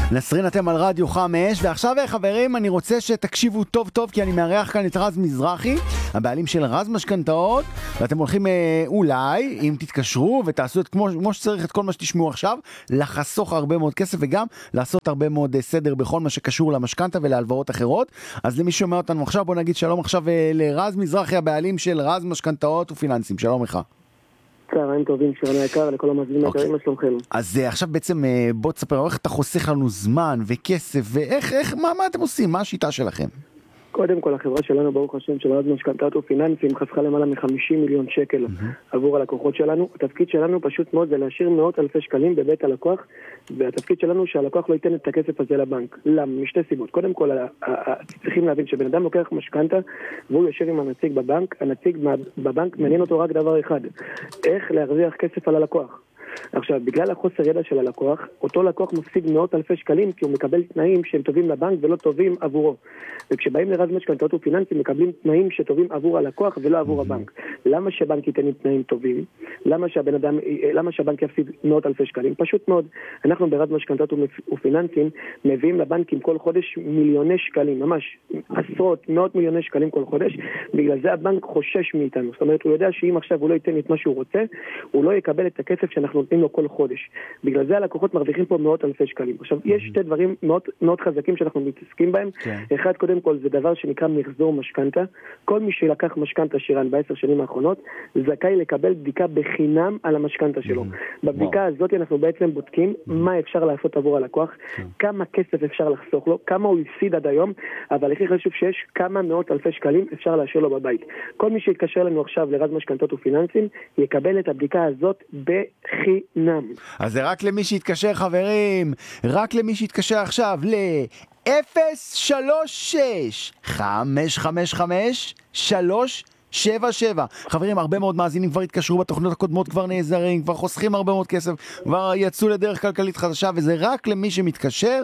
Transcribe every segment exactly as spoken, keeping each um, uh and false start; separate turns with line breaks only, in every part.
נסרין, אתם על רדיו חמש, ועכשיו חברים אני רוצה שתקשיבו טוב טוב, כי אני מארח כאן את רז מזרחי, הבעלים של רז משכנתאות, ואתם הולכים אה, אולי, אם תתקשרו ותעשו את כמו, כמו שצריך את כל מה שתשמעו עכשיו, לחסוך הרבה מאוד כסף וגם לעשות הרבה מאוד אה, סדר בכל מה שקשור למשכנתה ולהלוואות אחרות. אז למי שומע אותנו עכשיו, בוא נגיד שלום עכשיו אה, לרז מזרחי, הבעלים של רז משכנתאות ופיננסים. שלום לך.
צהריים טובים, שירן היקר, לכל המאזינים היקרים, מה שלומכם?
אז עכשיו בעצם בוא תספר, איך אתה חוסך לנו זמן וכסף, ואיך, איך, מה, מה אתם עושים? מה השיטה שלכם?
קודם כל, החברה שלנו, ברוך השם, של רז משכנתאות ופיננסים, חסכה למעלה מ-חמישים מיליון שקל עבור הלקוחות שלנו. התפקיד שלנו פשוט מאוד זה להשאיר מאות אלפי שקלים בבית הלקוח, והתפקיד שלנו שהלקוח לא ייתן את הכסף הזה לבנק. למה? משתי סיבות. קודם כל, צריכים להבין שבן אדם לוקח משכנתה, והוא יושב עם הנציג בבנק, הנציג בבנק מעניין אותו רק דבר אחד, איך להרוויח כסף על הלקוח. עכשיו, בגלל החוסר ידע של הלקוח, אותו לקוח מפסיד מאות אלפי שקלים, כי הוא מקבל תנאים שהם טובים לבנק ולא טובים עבורו. וכשבאים לרז משכנתאות ופיננסים, מקבלים תנאים שטובים עבור הלקוח ולא עבור הבנק. למה שבנק ייתן תנאים טובים? למה שהבן אדם, למה שהבנק יפסיד מאות אלפי שקלים? פשוט מאוד. אנחנו ברז משכנתאות ופיננסים מביאים לבנקים כל חודש מיליוני שקלים, ממש עשרות, מאות מיליוני שקלים כל חודש. בגלל זה הבנק חושש מאיתנו. זאת אומרת, הוא יודע שאם עכשיו הוא לא ייתן את מה שהוא רוצה, הוא לא יקבל את הכסף שאנחנו נותנים לו כל חודש. בגלל זה הלקוחות מרוויחים פה מאות אלפי שקלים. עכשיו, יש שתי דברים מאוד, מאוד חזקים שאנחנו מתעסקים בהם. אחד, קודם כל, זה דבר שנקרא מחזור משכנתה. כל מי שלקח משכנתה, שירן, בעשר שנים האחרונות, זכאי לקבל בדיקה בחינם על המשכנתה שלו. בבדיקה הזאת אנחנו בעצם בודקים מה אפשר לעשות עבור הלקוח, כמה כסף אפשר לחסוך לו, כמה הוא הפסיד עד היום, אבל הכי חשוב שיש כמה מאות אלפי שקלים אפשר להשאיר לו בבית. כל מי שיתקשר לנו עכשיו לרז משכנתאות ופיננסים, יקבל את הבדיקה הזאת בחינם.
אז זה רק למי שיתקשר, חברים, רק למי שיתקשר עכשיו ל-אפס שלוש שש חמש חמש חמש שלוש שבע שבע. חברים, הרבה מאוד מאזינים כבר התקשרו בתוכניות הקודמות, כבר נעזרים, כבר חוסכים הרבה מאוד כסף, כבר יצאו לדרך כלכלית חדשה, וזה רק למי שמתקשר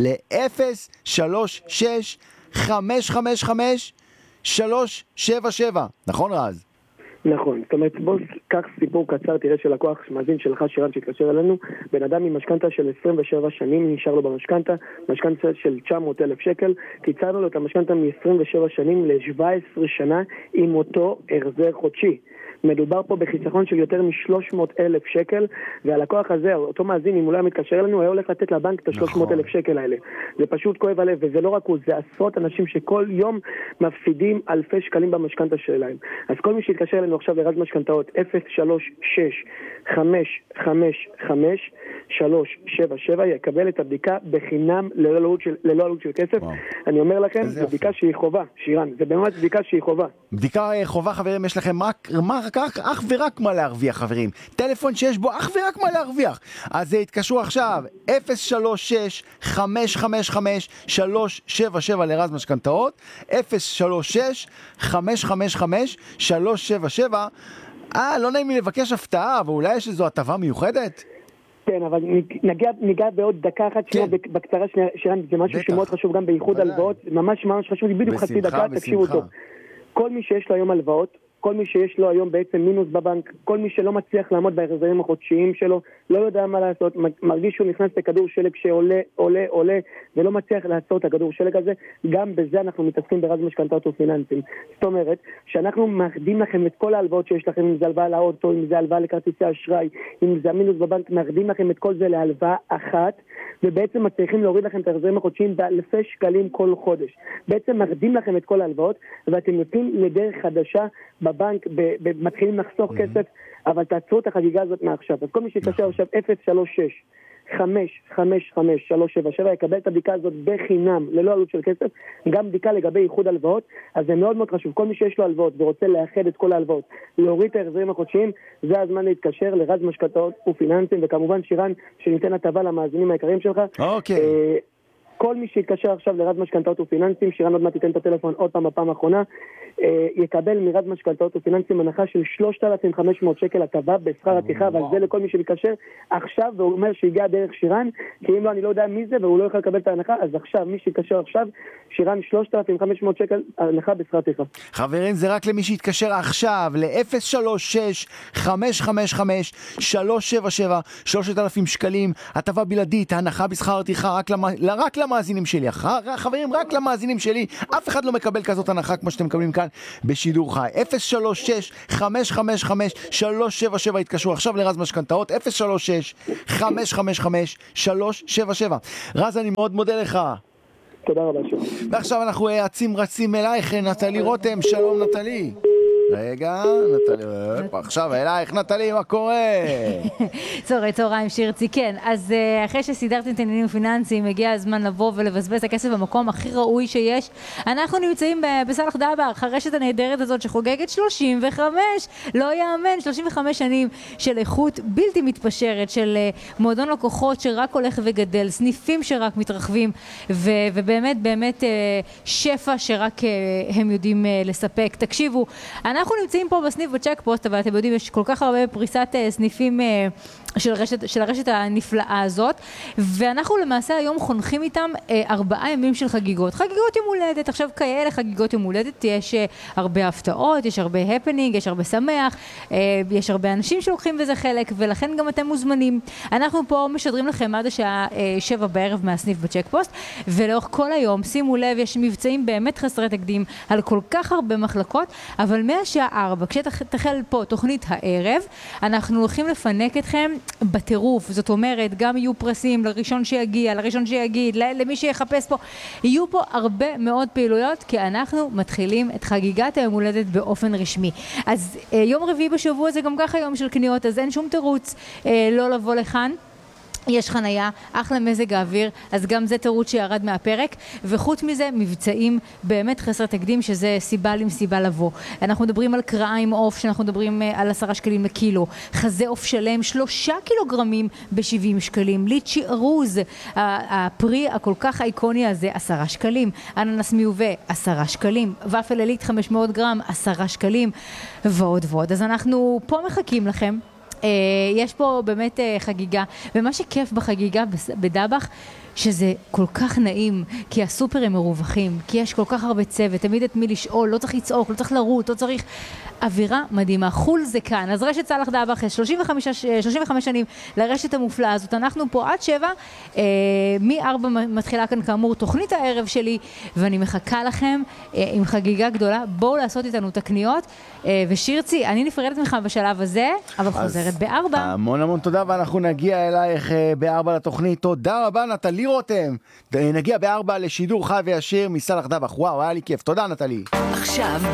ל-אפס שלוש שש חמש חמש חמש שלוש שבע שבע. נכון, רז?
נכון, זאת אומרת, בוא קח סיפור קצר, תראה שלקוח מאזין שלך, שירן, שהתקשר אלינו, בן אדם עם משכנתה של עשרים ושבע שנים, נשאר לו במשכנתה, משכנתה של תשע מאות אלף שקל, קיצרנו לו את המשכנתה מ-עשרים ושבע שנים ל-שבע עשרה שנה עם אותו החזר חודשי. מדובר פה בחיסכון של יותר מ-שלוש מאות אלף שקל, והלקוח הזה, אותו מאזין, אם הוא לא מתקשר אלינו, היה הולך לתת לבנק את ה-שלוש מאות אלף שקל האלה. זה פשוט כואב הלב, וזה לא רק הוא, זה עשרות אנשים שכל יום מפסידים אלפי שקלים במשכנתה שלהם. אז כל מי שיתקשר אלינו עכשיו לרז משכנתאות, אפס שלוש שש חמש חמש חמש שלוש שבע שבע, יקבל את הבדיקה בחינם ללא עלות של, ללא עלות של כסף. וואו. אני אומר לכם, זו בדיקה שהיא חובה, שירן, זה באמת בדיקה שהיא חובה.
בדיקה חובה, חברים, יש לכם רק, רק, רק, אך ורק מה להרוויח, חברים. טלפון שיש בו אך ורק מה להרוויח. אז התקשרו עכשיו, אפס שלוש שש חמש חמש חמש שלוש שבע שבע לרז משכנתאות, אפס שלוש שש חמש חמש חמש שלוש שבע שבע. אה, לא נעים לי לבקש הפתעה, אבל אולי יש איזו הטבה מיוחדת?
כן, אבל נגיע, ניגע בעוד דקה אחת שנייה, בקצרה שנייה, שירן, זה משהו שמאוד חשוב גם בייחוד הלוואות, ממש ממש חשוב, בדיוק חצי דקה, תקשיבו טוב. כל מי שיש לו היום הלוואות, כל מי שיש לו היום בעצם מינוס בבנק, כל מי שלא מצליח לעמוד בהחזרים החודשיים שלו, לא יודע מה לעשות, מרגיש שהוא נכנס לכדור שלג שעולה, עולה, עולה, ולא מצליח לעצור את הכדור שלג הזה, גם בזה אנחנו מתעסקים ברז משכנתאות ופיננסים. זאת אומרת, שאנחנו מאחדים לכם את כל ההלוואות שיש לכם, אם זה הלוואה לאוטו, אם זה הלוואה לכרטיסי אשראי, אם זה המינוס בבנק, מאחדים לכם את כל זה להלוואה אחת, ובעצם מצליחים להוריד לכם את ההחזרים החודשיים באלפי שקלים כל חודש. בעצם מאחדים לכם את כל ההלוואות, ואתם יוצאים לדרך חדשה בבנק, מתחילים לחסוך כסף, אבל תעצרו את החגיגה הזאת מעכשיו. אז כל מי שיתקשר עכשיו אפס שלוש שש חמש חמש חמש שלוש שבע שבע יקבל את הבדיקה הזאת בחינם, ללא עלות של כסף, גם בדיקה לגבי ייחוד הלוואות. אז זה מאוד מאוד חשוב, כל מי שיש לו הלוואות ורוצה לאחד את כל ההלוואות, להוריד את ההחזרים החודשיים, זה הזמן להתקשר לרז משכנתאות ופיננסים, וכמובן שירן, שניתן הטבה למאזינים העיקריים שלך.
אוקיי.
כל מי שיתקשר עכשיו לרד משכנתאות ופיננסים, שירן עוד מעט תיתן את הטלפון עוד פעם בפעם האחרונה, יקבל מרד משכנתאות ופיננסים הנחה של שלושת אלפים וחמש מאות שקל הטבה בשכר הטרחה, אבל זה לכל מי שמתקשר עכשיו, והוא אומר שהגיע דרך שירן, כי אם לא, אני לא יודע מי זה, והוא לא יכול לקבל את ההנחה, אז עכשיו, מי שיתקשר עכשיו, שירן שלושת אלפים וחמש מאות שקל הנחה בשכר הטרחה.
חברים, זה רק למי שיתקשר עכשיו ל-אפס שלוש שש חמש חמש חמש שלוש שבע שבע, שלושת אלפים שקלים, הטבה בלעדית, הנחה בשכר הטרחה, רק, למ... רק למאזינים שלי. חברים, רק למאזינים שלי, אף אחד לא מקבל כזאת הנחה כמו שאתם מקבלים כאן בשידור חי. אפס שלוש שש חמש חמש חמש שלוש שבע שבע, התקשרו עכשיו לרז משכנתאות, אפס שלוש שש חמש חמש חמש שלוש שבע שבע. רז, אני מאוד מודה לך.
תודה רבה. שוב.
ועכשיו אנחנו עצים רצים אלייך, נטלי רותם. שלום נטלי. רגע, נטלי, עכשיו אלייך נטלי, מה קורה?
צהרי צהריים שירצי, כן. אז אחרי שסידרתם את העניינים הפיננסיים, הגיע הזמן לבוא ולבזבז את הכסף במקום הכי ראוי שיש. אנחנו נמצאים בסלח דאבר, הרשת הנהדרת הזאת שחוגגת שלושים וחמש, לא יאמן, שלושים וחמש שנים של איכות בלתי מתפשרת, של מועדון לקוחות שרק הולך וגדל, סניפים שרק מתרחבים, ו- ובאמת באמת שפע שרק הם יודעים לספק. תקשיבו, אנחנו נמצאים פה בסניף בצ'ק פוסט, אבל אתם יודעים, יש כל כך הרבה פריסת סניפים של הרשת, של הרשת הנפלאה הזאת, ואנחנו למעשה היום חונכים איתם ארבעה ימים של חגיגות. חגיגות יום הולדת, עכשיו כאלה חגיגות יום הולדת, יש הרבה הפתעות, יש הרבה הפנינג, יש הרבה שמח, יש הרבה אנשים שלוקחים בזה חלק, ולכן גם אתם מוזמנים. אנחנו פה משדרים לכם עד השעה שבע בערב מהסניף בצ'ק פוסט, ולאורך כל היום, שימו לב, יש מבצעים באמת חסרי תקדים על כל כך הרבה מחלקות, אבל מהשעה ארבע, כשתחל פה תוכנית הערב, אנחנו הולכים לפנק אתכם בטירוף. זאת אומרת, גם יהיו פרסים לראשון שיגיע, לראשון שיגיד, למי שיחפש פה. יהיו פה הרבה מאוד פעילויות, כי אנחנו מתחילים את חגיגת היום הולדת באופן רשמי. אז יום רביעי בשבוע זה גם ככה יום של קניות, אז אין שום תירוץ לא לבוא לכאן. יש חנייה, אחלה מזג האוויר, אז גם זה תירוץ שירד מהפרק, וחוץ מזה מבצעים באמת חסר תקדים, שזה סיבה למסיבה לבוא. אנחנו מדברים על קרעיים עוף, שאנחנו מדברים על עשרה שקלים לקילו, חזה עוף שלם, שלושה קילוגרמים בשבעים שקלים, ליצ'י ארוז, הפרי הכל כך אייקוני הזה, עשרה שקלים, אננס מיובה, עשרה שקלים, ופל עילית חמש מאות גרם, עשרה שקלים, ועוד ועוד. אז אנחנו פה מחכים לכם. יש פה באמת חגיגה, ומה שכיף בחגיגה בדבח, שזה כל כך נעים, כי הסופרים מרווחים, כי יש כל כך הרבה צוות, תמיד את מי לשאול, לא צריך לצעוק, לא צריך לרוט, לא צריך... אווירה מדהימה, חול זה כאן. אז רשת סלח דאבח, שלושים וחמש שנים לרשת המופלאה הזאת. אנחנו פה עד שבע, אה, מ-ארבע מתחילה כאן כאמור תוכנית הערב שלי, ואני מחכה לכם אה, עם חגיגה גדולה. בואו לעשות איתנו את הקניות, אה, ושירצי, אני נפרדת ממך בשלב הזה, אבל חוזרת בארבע.
המון המון תודה, ואנחנו נגיע אלייך אה, בארבע לתוכנית. תודה רבה נטלי רותם. נגיע בארבע לשידור חי וישיר מסלח דאבח. וואו, היה לי כיף. תודה נטלי.
עכשיו